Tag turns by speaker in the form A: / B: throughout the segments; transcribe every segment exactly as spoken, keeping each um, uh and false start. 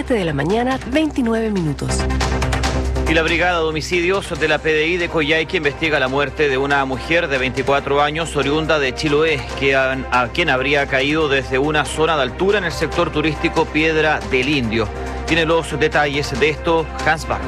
A: siete de la mañana, veintinueve minutos.
B: Y la Brigada de Homicidios de la P D I de Coyhaique investiga la muerte de una mujer de veinticuatro años, oriunda de Chiloé, que a, a quien habría caído desde una zona de altura en el sector turístico Piedra del Indio. Tiene los detalles de esto Hans Barr.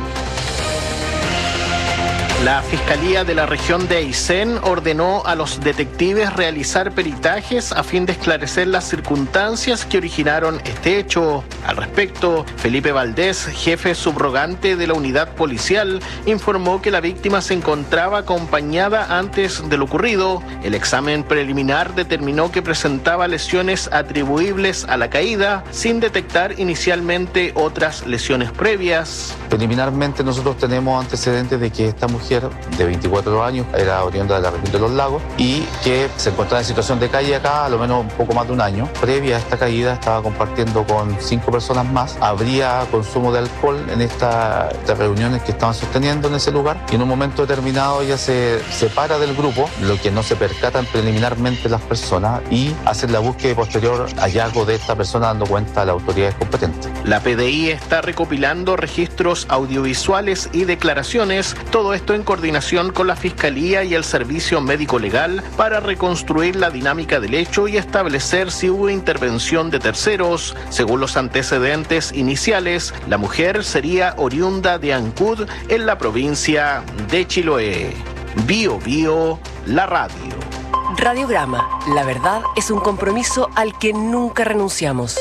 C: La Fiscalía de la región de Aysén ordenó a los detectives realizar peritajes a fin de esclarecer las circunstancias que originaron este hecho. Al respecto, Felipe Valdés, jefe subrogante de la unidad policial, informó que la víctima se encontraba acompañada antes de lo ocurrido. El examen preliminar determinó que presentaba lesiones atribuibles a la caída, sin detectar inicialmente otras lesiones previas.
D: Preliminarmente nosotros tenemos antecedentes de que esta mujer de veinticuatro años era oriunda de la región de Los Lagos y que se encontraba en situación de calle acá a lo menos un poco más de un año. Previa a esta caída estaba compartiendo con cinco personas más. Habría consumo de alcohol en esta, estas reuniones que estaban sosteniendo en ese lugar y en un momento determinado ella se separa del grupo, lo que no se percatan preliminarmente las personas, y hacen la búsqueda y posterior hallazgo de esta persona dando cuenta a las autoridades competentes.
C: La P D I está recopilando registros audiovisuales y declaraciones, todo esto en coordinación con la Fiscalía y el Servicio Médico Legal para reconstruir la dinámica del hecho y establecer si hubo intervención de terceros. Según los antecedentes iniciales, la mujer sería oriunda de Ancud en la provincia de Chiloé. Bio Bio, la radio.
A: Radiograma, la verdad es un compromiso al que nunca renunciamos.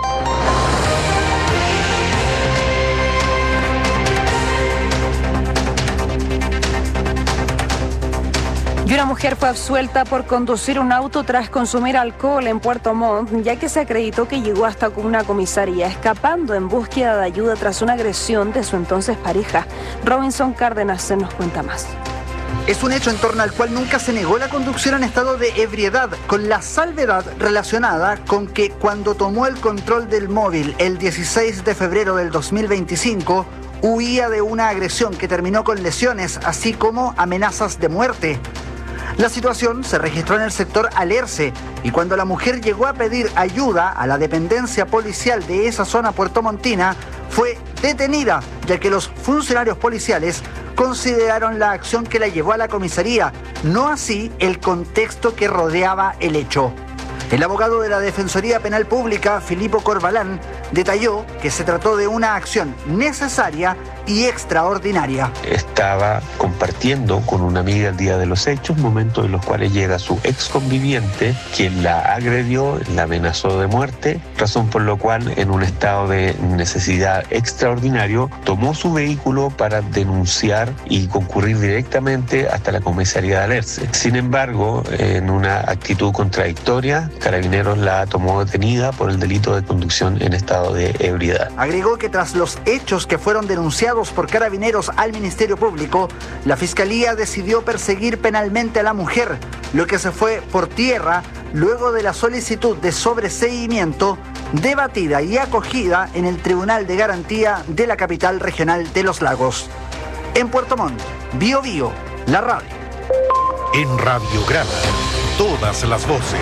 E: Y una mujer fue absuelta por conducir un auto tras consumir alcohol en Puerto Montt, ya que se acreditó que llegó hasta una comisaría escapando en búsqueda de ayuda tras una agresión de su entonces pareja. Robinson Cárdenas se nos cuenta más.
F: Es un hecho en torno al cual nunca se negó la conducción en estado de ebriedad, con la salvedad relacionada con que cuando tomó el control del móvil el dieciséis de febrero del dos mil veinticinco, huía de una agresión que terminó con lesiones, así como amenazas de muerte. La situación se registró en el sector Alerce y cuando la mujer llegó a pedir ayuda a la dependencia policial de esa zona puertomontina, fue detenida, ya que los funcionarios policiales consideraron la acción que la llevó a la comisaría, no así el contexto que rodeaba el hecho. El abogado de la Defensoría Penal Pública, Filipo Corbalán, detalló que se trató de una acción necesaria y extraordinaria.
G: Estaba compartiendo con una amiga el día de los hechos, momentos en los cuales llega su ex conviviente, quien la agredió, la amenazó de muerte, razón por la cual, en un estado de necesidad extraordinario, tomó su vehículo para denunciar y concurrir directamente hasta la comisaría de Alerce. Sin embargo, en una actitud contradictoria, Carabineros la tomó detenida por el delito de conducción en estado de ebriedad.
F: Agregó que tras los hechos que fueron denunciados por Carabineros al Ministerio Público, la Fiscalía decidió perseguir penalmente a la mujer, lo que se fue por tierra luego de la solicitud de sobreseimiento debatida y acogida en el Tribunal de Garantía de la capital regional de Los Lagos. En Puerto Montt, Bio Bio, la radio.
H: En Radiograma, todas las voces.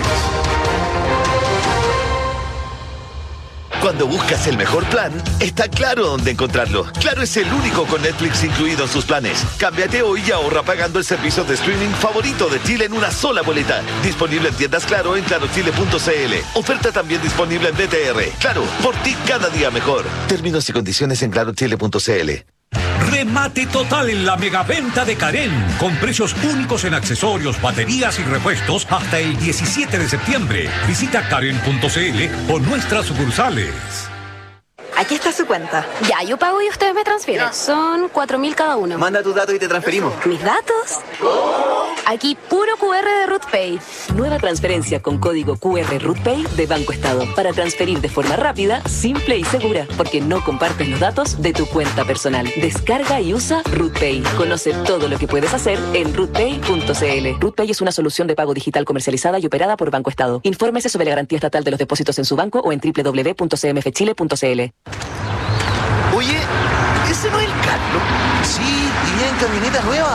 I: Cuando buscas el mejor plan, está Claro dónde encontrarlo. Claro es el único con Netflix incluido en sus planes. Cámbiate hoy y ahorra pagando el servicio de streaming favorito de Chile en una sola boleta. Disponible en tiendas Claro en claro chile punto c l. Oferta también disponible en D T R. Claro, por ti cada día mejor. Términos y condiciones en claro chile punto c l.
J: Remate total en la megaventa de Carén, con precios únicos en accesorios, baterías y repuestos hasta el diecisiete de septiembre. Visita Carén punto c l o nuestras sucursales.
K: Aquí está su cuenta.
L: Ya, yo pago y ustedes me transfieren. Ya. Son cuatro mil cada uno.
K: Manda tus datos y te transferimos.
L: ¿Mis datos? Aquí puro Q R de RootPay.
M: Nueva transferencia con código Q R RootPay de Banco Estado para transferir de forma rápida, simple y segura, porque no compartes los datos de tu cuenta personal. Descarga y usa RootPay. Conoce todo lo que puedes hacer en rootpay punto c l. RootPay es una solución de pago digital comercializada y operada por Banco Estado. Infórmese sobre la garantía estatal de los depósitos en su banco o en doble u doble u doble u punto c m f chile punto c l.
I: Oye, ¿ese no es el Carlos?
K: Sí, y en camioneta nueva.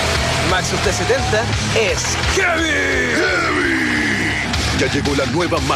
K: Maxus T setenta es
H: Heavy. Heavy. Ya llegó la nueva